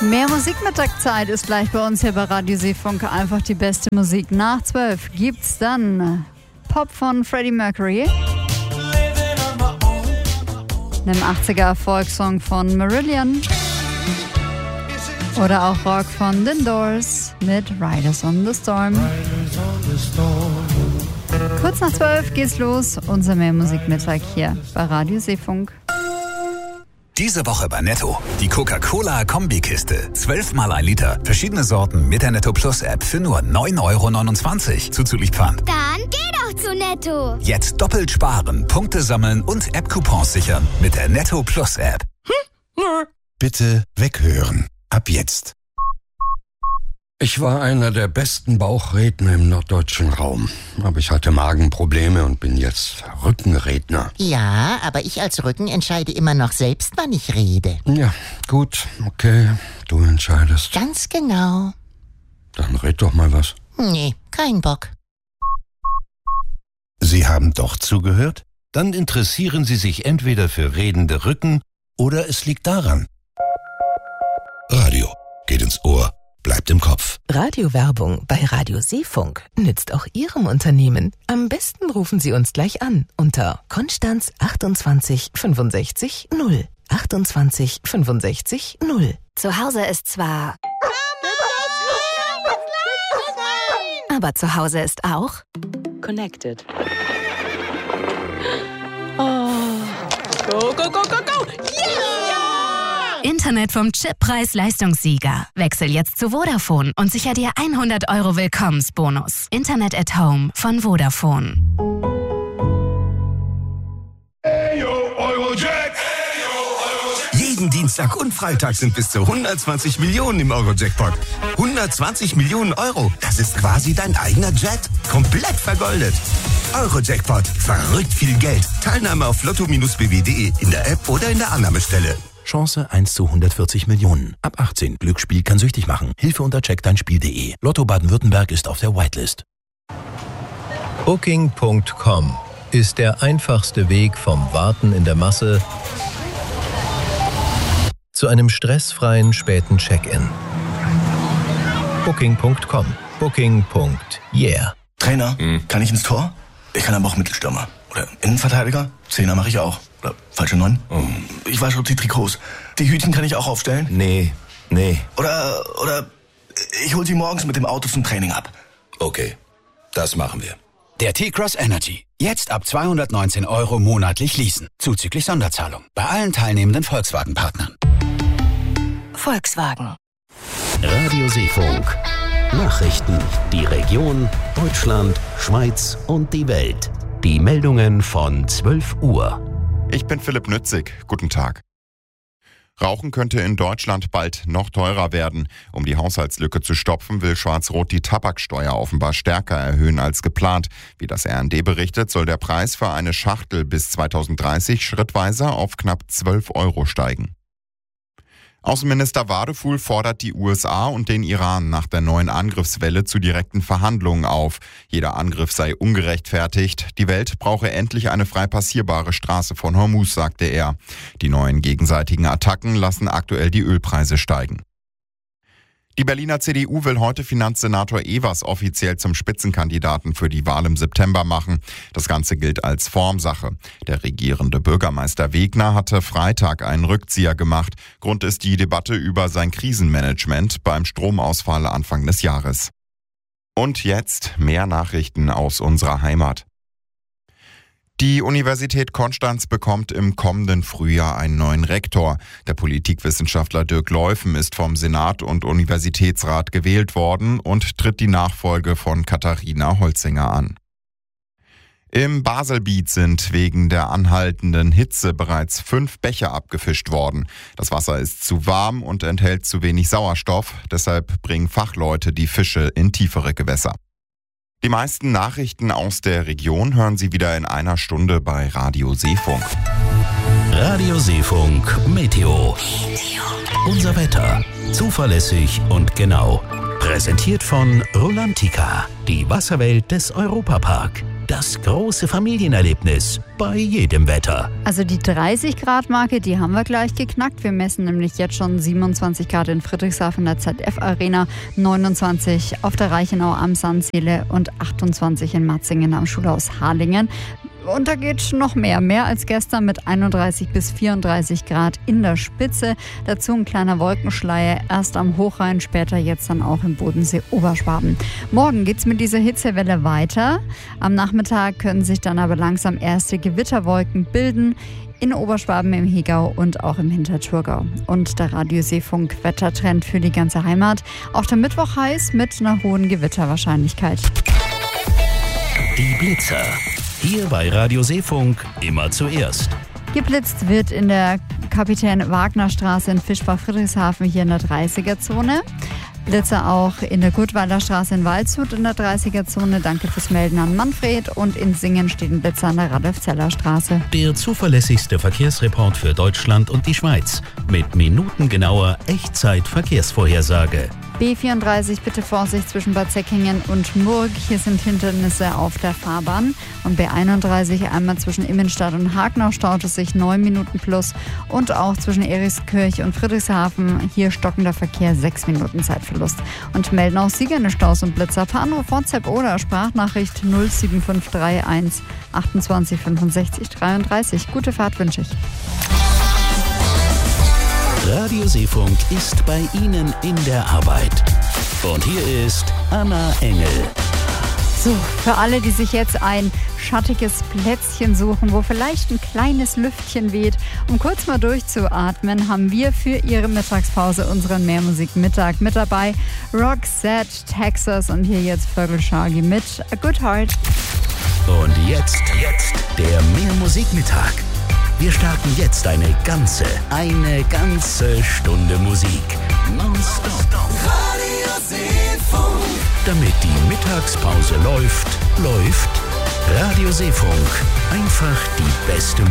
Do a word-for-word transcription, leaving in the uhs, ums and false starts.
Mehr Musikmittagzeit ist gleich bei uns hier bei Radio Seefunk. Einfach die beste Musik. Nach zwölf gibt's dann Pop von Freddie Mercury, einem achtziger Erfolgssong von Marillion oder auch Rock von The Doors mit Riders on the Storm. Kurz nach zwölf geht's los. Unser Mehr Musikmittag hier bei Radio Seefunk. Diese Woche bei Netto. Die Coca-Cola-Kombikiste. zwölfmal ein Liter. Verschiedene Sorten mit der Netto Plus App für nur neun Euro neunundzwanzig. Zuzüglich Pfand. Dann geh doch zu Netto. Jetzt doppelt sparen, Punkte sammeln und App-Coupons sichern mit der Netto Plus App. Hm? Bitte weghören. Ab jetzt. Ich war einer der besten Bauchredner im norddeutschen Raum. Aber ich hatte Magenprobleme und bin jetzt Rückenredner. Ja, aber ich als Rücken entscheide immer noch selbst, wann ich rede. Ja, gut, okay, du entscheidest. Ganz genau. Dann red doch mal was. Nee, kein Bock. Sie haben doch zugehört? Dann interessieren Sie sich entweder für redende Rücken oder es liegt daran. Radio geht ins Ohr. Bleibt im Kopf. Radiowerbung bei Radio Seefunk nützt auch Ihrem Unternehmen. Am besten rufen Sie uns gleich an unter Konstanz achtundzwanzig fünfundsechzig null. achtundzwanzig fünfundsechzig null. Zu Hause ist zwar... Aber zu Hause ist auch... Connected. Oh. Go, go, go, go, go! Yeah! Internet vom Chip-Preis-Leistungssieger. Wechsel jetzt zu Vodafone und sicher dir hundert Euro Willkommensbonus. Internet at Home von Vodafone. Jeden Dienstag und Freitag sind bis zu hundertzwanzig Millionen im Euro-Jackpot. hundertzwanzig Millionen Euro, das ist quasi dein eigener Jet. Komplett vergoldet. Euro-Jackpot, verrückt viel Geld. Teilnahme auf lotto b w punkt de in der App oder in der Annahmestelle. Chance eins zu hundertvierzig Millionen. Ab achtzehn. Glücksspiel kann süchtig machen. Hilfe unter check dein Spiel punkt de. Lotto Baden-Württemberg ist auf der Whitelist. Booking Punkt com ist der einfachste Weg vom Warten in der Masse zu einem stressfreien späten Check-in. Booking Punkt com. Booking. Yeah. Trainer, hm. kann ich ins Tor? Ich kann aber auch Mittelstürmer. Oder Innenverteidiger? Zehner mache ich auch. Oder falsche Neun? Oh. Ich wasche die Trikots. Die Hütchen kann ich auch aufstellen? Nee, nee. Oder, oder ich hol sie morgens mit dem Auto zum Training ab. Okay, das machen wir. Der T-Cross Energy. Jetzt ab zweihundertneunzehn Euro monatlich leasen. Zuzüglich Sonderzahlung. Bei allen teilnehmenden Volkswagen-Partnern. Volkswagen. Radio Seefunk. Nachrichten. Die Region, Deutschland, Schweiz und die Welt. Die Meldungen von zwölf Uhr. Ich bin Philipp Nützig. Guten Tag. Rauchen könnte in Deutschland bald noch teurer werden. Um die Haushaltslücke zu stopfen, will Schwarz-Rot die Tabaksteuer offenbar stärker erhöhen als geplant. Wie das R N D berichtet, soll der Preis für eine Schachtel bis zweitausenddreißig schrittweise auf knapp zwölf Euro steigen. Außenminister Wadefuhl fordert die U S A und den Iran nach der neuen Angriffswelle zu direkten Verhandlungen auf. Jeder Angriff sei ungerechtfertigt. Die Welt brauche endlich eine frei passierbare Straße von Hormuz, sagte er. Die neuen gegenseitigen Attacken lassen aktuell die Ölpreise steigen. Die Berliner C D U will heute Finanzsenator Evers offiziell zum Spitzenkandidaten für die Wahl im September machen. Das Ganze gilt als Formsache. Der regierende Bürgermeister Wegner hatte Freitag einen Rückzieher gemacht. Grund ist die Debatte über sein Krisenmanagement beim Stromausfall Anfang des Jahres. Und jetzt mehr Nachrichten aus unserer Heimat. Die Universität Konstanz bekommt im kommenden Frühjahr einen neuen Rektor. Der Politikwissenschaftler Dirk Leufen ist vom Senat und Universitätsrat gewählt worden und tritt die Nachfolge von Katharina Holzinger an. Im Baselbiet sind wegen der anhaltenden Hitze bereits fünf Bäche abgefischt worden. Das Wasser ist zu warm und enthält zu wenig Sauerstoff. Deshalb bringen Fachleute die Fische in tiefere Gewässer. Die meisten Nachrichten aus der Region hören Sie wieder in einer Stunde bei Radio Seefunk. Radio Seefunk Meteo. Unser Wetter. Zuverlässig und genau. Präsentiert von Rolantica, die Wasserwelt des Europapark. Das große Familienerlebnis bei jedem Wetter. Also die dreißig Grad Marke, die haben wir gleich geknackt. Wir messen nämlich jetzt schon siebenundzwanzig Grad in Friedrichshafen, der Z F Arena, neunundzwanzig auf der Reichenau am Sandseele und achtundzwanzig in Matzingen am Schulhaus Harlingen. Und da geht noch mehr, mehr als gestern mit einunddreißig bis vierunddreißig Grad in der Spitze. Dazu ein kleiner Wolkenschleier, erst am Hochrhein, später jetzt dann auch im Bodensee Oberschwaben. Morgen geht's mit dieser Hitzewelle weiter. Am Nachmittag können sich dann aber langsam erste Gewitterwolken bilden. In Oberschwaben, im Hegau und auch im Hinterthurgau. Und der Radiosee-Funk-Wettertrend für die ganze Heimat. Auch der Mittwoch heiß mit einer hohen Gewitterwahrscheinlichkeit. Die Blitzer. Hier bei Radio Seefunk immer zuerst. Geblitzt wird in der Kapitän-Wagner-Straße in Fischbach-Friedrichshafen hier in der dreißiger-Zone. Blitzer auch in der Gurtweiler Straße in Waldshut in der dreißiger-Zone. Danke fürs Melden an Manfred. Und in Singen steht ein Blitzer an der Radolf-Zeller Straße. Der zuverlässigste Verkehrsreport für Deutschland und die Schweiz. Mit minutengenauer Echtzeit-Verkehrsvorhersage. B vierunddreißig, bitte Vorsicht zwischen Bad Säckingen und Murg. Hier sind Hindernisse auf der Fahrbahn. Und B einunddreißig einmal zwischen Immenstadt und Hagenau staut es sich neun Minuten plus. Und auch zwischen Erichskirch und Friedrichshafen. Hier stockender Verkehr, sechs Minuten Zeitverlust. Und melden auch Sie gerne Staus und Blitzer per Anruf, WhatsApp oder Sprachnachricht null sieben fünf drei eins achtundzwanzig fünfundsechzig dreiunddreißig. Gute Fahrt wünsche ich. Radio Seefunk ist bei Ihnen in der Arbeit. Und hier ist Anna Engel. So, für alle, die sich jetzt ein schattiges Plätzchen suchen, wo vielleicht ein kleines Lüftchen weht, um kurz mal durchzuatmen, haben wir für Ihre Mittagspause unseren Mehrmusik-Mittag mit dabei. Roxette, Texas und hier jetzt Vögelschagi mit A Good Heart. Und jetzt, jetzt der Mehrmusik-Mittag. Wir starten jetzt eine ganze, eine ganze Stunde Musik. Nonstop. Radio Seefunk. Damit die Mittagspause läuft, läuft Radio Seefunk. Einfach die beste Musik.